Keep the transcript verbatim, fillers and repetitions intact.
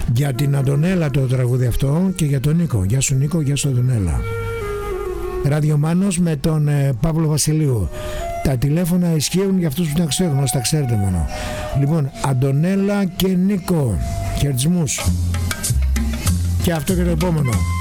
Για την Αντωνέλα το τραγούδι αυτό και για τον Νίκο. Γεια σου Νίκο, γεια σου Αντωνέλα. Ραδιομάνος με τον ε, Παύλο Βασιλείου. Τα τηλέφωνα ισχύουν για αυτούς που τα ξέρουν, όσοι τα ξέρετε μόνο. Λοιπόν, Αντωνέλα και Νίκο, χαιρετισμούς. Και αυτό και το επόμενο.